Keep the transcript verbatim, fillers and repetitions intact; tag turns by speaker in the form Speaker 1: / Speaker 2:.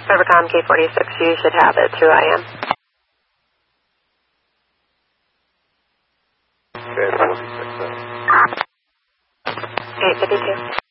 Speaker 1: Overcom K forty-six, you should have it through I M.
Speaker 2: K forty-six,
Speaker 1: eight fifty-two.